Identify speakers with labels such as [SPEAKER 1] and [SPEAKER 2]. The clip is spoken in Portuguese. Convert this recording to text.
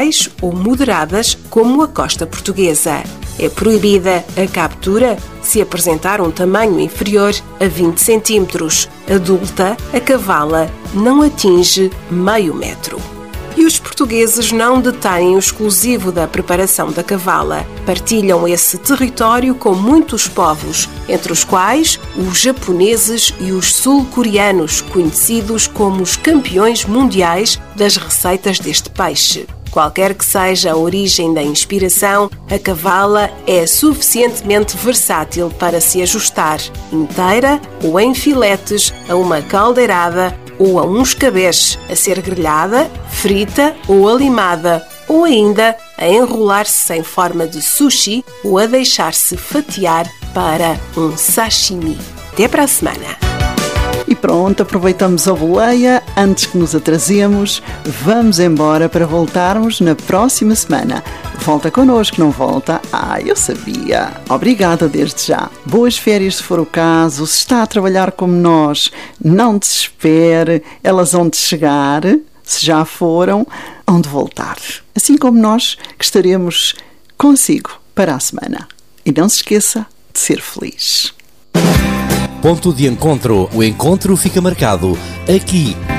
[SPEAKER 1] ou moderadas, como a costa portuguesa. É proibida a captura se apresentar um tamanho inferior a 20 cm. Adulta, a cavala não atinge meio metro. E os portugueses não detêm o exclusivo da preparação da cavala. Partilham esse território com muitos povos, entre os quais os japoneses e os sul-coreanos, conhecidos como os campeões mundiais das receitas deste peixe. Qualquer que seja a origem da inspiração, a cavala é suficientemente versátil para se ajustar inteira ou em filetes a uma caldeirada ou a um escabeche, a ser grelhada, frita ou alimada, ou ainda a enrolar-se em forma de sushi ou a deixar-se fatiar para um sashimi. Até para a semana!
[SPEAKER 2] E pronto, aproveitamos a boleia, antes que nos atrasemos, vamos embora para voltarmos na próxima semana. Volta connosco, não volta? Eu sabia. Obrigada desde já. Boas férias se for o caso. Se está a trabalhar como nós, não desespere, elas hão de chegar. Se já foram, hão de voltar. Assim como nós, que estaremos consigo para a semana. E não se esqueça de ser feliz.
[SPEAKER 3] Ponto de encontro. O encontro fica marcado aqui